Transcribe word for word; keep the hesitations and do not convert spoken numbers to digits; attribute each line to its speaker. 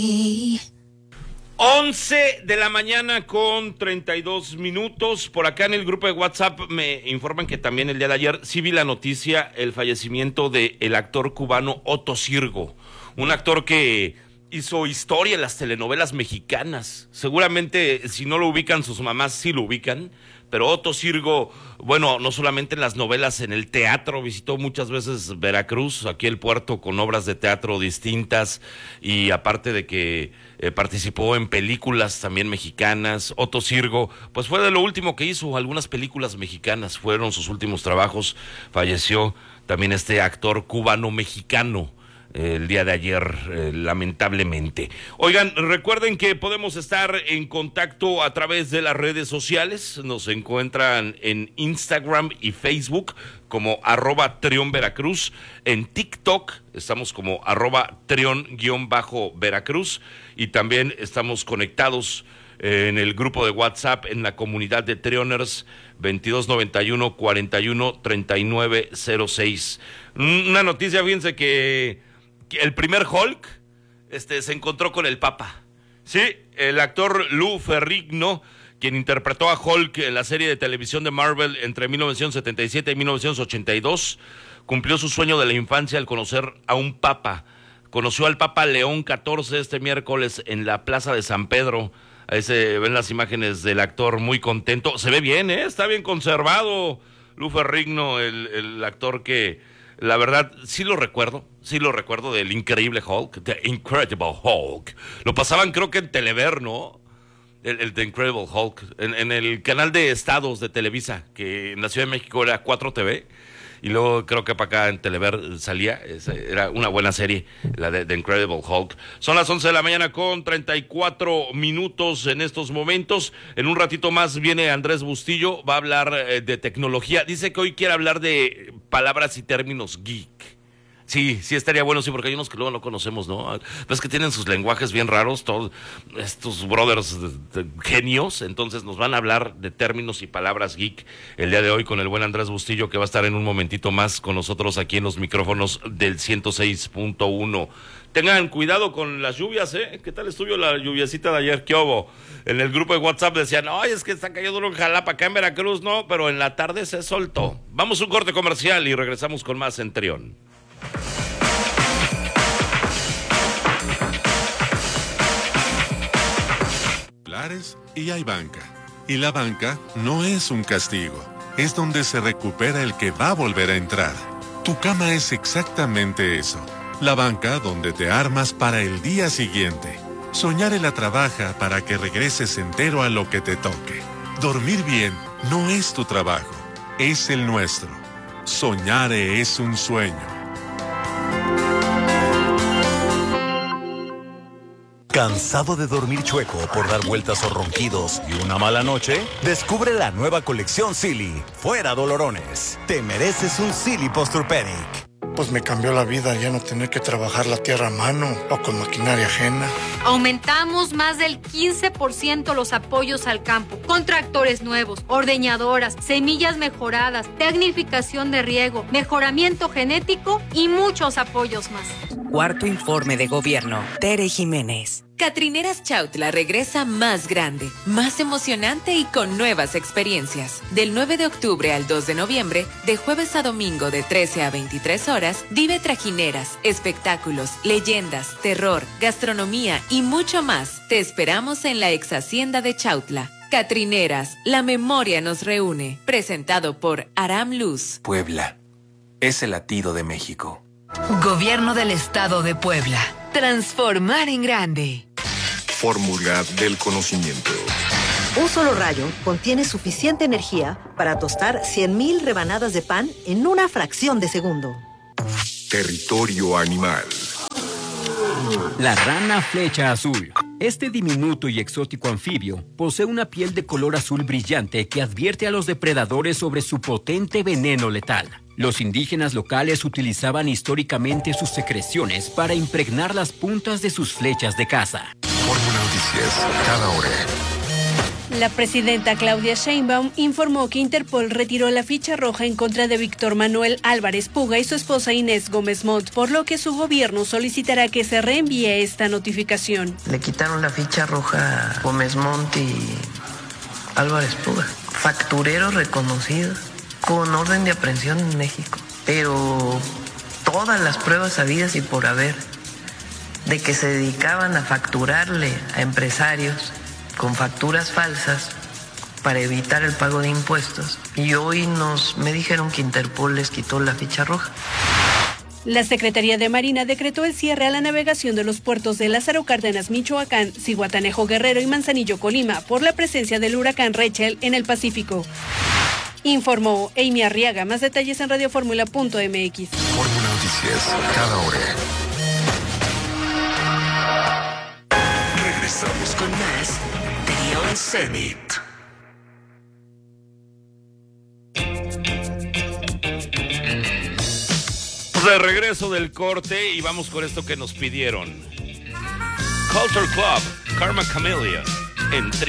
Speaker 1: once de la mañana con treinta y dos minutos. Por acá en el grupo de WhatsApp me informan que también el día de ayer sí vi la noticia, el fallecimiento del actor cubano Otto Sirgo, un actor que hizo historia en las telenovelas mexicanas. Seguramente si no lo ubican sus mamás sí lo ubican, pero Otto Sirgo, bueno, no solamente en las novelas, en el teatro, visitó muchas veces Veracruz, aquí el puerto, con obras de teatro distintas, y aparte de que eh, participó en películas también mexicanas. Otto Sirgo, pues fue de lo último que hizo, algunas películas mexicanas fueron sus últimos trabajos. Falleció también este actor cubano-mexicano el día de ayer, eh, lamentablemente. Oigan, recuerden que podemos estar en contacto a través de las redes sociales. Nos encuentran en Instagram y Facebook como arroba Trión Veracruz. En TikTok estamos como arroba Trión-Veracruz. Y también estamos conectados eh, en el grupo de WhatsApp, en la comunidad de Trioners, veintidós noventa y uno, cuarenta y uno, treinta y nueve cero seis. Una noticia, fíjense que el primer Hulk este, se encontró con el Papa. Sí, el actor Lou Ferrigno, quien interpretó a Hulk en la serie de televisión de Marvel entre mil novecientos setenta y siete y mil novecientos ochenta y dos, cumplió su sueño de la infancia al conocer a un Papa. Conoció al Papa León catorce este miércoles en la Plaza de San Pedro. Ahí se ven las imágenes del actor muy contento. Se ve bien, ¿eh? Está bien conservado Lou Ferrigno, el, el actor que, la verdad, sí lo recuerdo, sí lo recuerdo del increíble Hulk, The Incredible Hulk. Lo pasaban creo que en Telever, ¿no? El, el The Incredible Hulk, en, en el canal de estados de Televisa, que en la Ciudad de México era cuatro T V, y luego creo que para acá en Telever salía, era una buena serie, la de The Incredible Hulk. Son las once de la mañana con treinta y cuatro minutos en estos momentos. En un ratito más viene Andrés Bustillo, va a hablar eh, de tecnología. Dice que hoy quiere hablar de palabras y términos geek. Sí, sí estaría bueno, sí, porque hay unos que luego no conocemos, ¿no? Ves que tienen sus lenguajes bien raros, todos estos brothers de, de, genios, entonces nos van a hablar de términos y palabras geek el día de hoy con el buen Andrés Bustillo, que va a estar en un momentito más con nosotros aquí en los micrófonos del ciento seis punto uno. Tengan cuidado con las lluvias, ¿eh? ¿Qué tal estuvo la lluviacita de ayer? ¿Qué hubo? En el grupo de WhatsApp decían, ay, es que está cayendo duro en Jalapa, acá en Veracruz, no, pero en la tarde se soltó. Vamos a un corte comercial y regresamos con más en Trión.
Speaker 2: Y hay banca. Y la banca no es un castigo. Es donde se recupera el que va a volver a entrar. Tu cama es exactamente eso. La banca donde te armas para el día siguiente. Soñarela trabaja para que regreses entero a lo que te toque. Dormir bien no es tu trabajo, es el nuestro. Soñare es un sueño.
Speaker 3: ¿Cansado de dormir chueco por dar vueltas o ronquidos y una mala noche? Descubre la nueva colección Silly. Fuera dolorones. Te mereces un Silly Posturpedic.
Speaker 4: Pues me cambió la vida ya no tener que trabajar la tierra a mano o con maquinaria ajena.
Speaker 5: Aumentamos más del quince por ciento los apoyos al campo, con tractores nuevos, ordeñadoras, semillas mejoradas, tecnificación de riego, mejoramiento genético y muchos apoyos más.
Speaker 6: Cuarto informe de gobierno. Tere Jiménez.
Speaker 7: Catrineras Chautla regresa más grande, más emocionante y con nuevas experiencias. Del nueve de octubre al dos de noviembre, de jueves a domingo de trece a veintitrés horas, vive trajineras, espectáculos, leyendas, terror, gastronomía y mucho más. Te esperamos en la ex hacienda de Chautla. Catrineras, la memoria nos reúne. Presentado por Aram Luz.
Speaker 8: Puebla, es el latido de México.
Speaker 9: Gobierno del Estado de Puebla. Transformar en grande.
Speaker 10: Fórmula del conocimiento.
Speaker 11: Un solo rayo contiene suficiente energía para tostar cien mil rebanadas de pan en una fracción de segundo.
Speaker 10: Territorio animal.
Speaker 12: La rana flecha azul. Este diminuto y exótico anfibio posee una piel de color azul brillante que advierte a los depredadores sobre su potente veneno letal. Los indígenas locales utilizaban históricamente sus secreciones para impregnar las puntas de sus flechas de caza.
Speaker 10: Fórmula Noticias, cada hora.
Speaker 13: La presidenta Claudia Sheinbaum informó que Interpol retiró la ficha roja en contra de Víctor Manuel Álvarez Puga y su esposa Inés Gómez Montt, por lo que su gobierno solicitará que se reenvíe esta notificación.
Speaker 14: Le quitaron la ficha roja a Gómez Montt y Álvarez Puga, factureros reconocidos con orden de aprehensión en México, pero todas las pruebas habidas y por haber de que se dedicaban a facturarle a empresarios con facturas falsas para evitar el pago de impuestos, y hoy nos me dijeron que Interpol les quitó la ficha roja.
Speaker 13: La Secretaría de Marina decretó el cierre a la navegación de los puertos de Lázaro Cárdenas, Michoacán, Zihuatanejo, Guerrero y Manzanillo, Colima, por la presencia del huracán Rachel en el Pacífico. Informó Amy Arriaga. Más detalles en radioformula punto m x.
Speaker 10: Fórmula Noticias, cada hora.
Speaker 15: Regresamos con más Beyond Zenith.
Speaker 1: De regreso del corte y vamos con esto que nos pidieron. Culture Club, Karma Chameleon, en Tribu.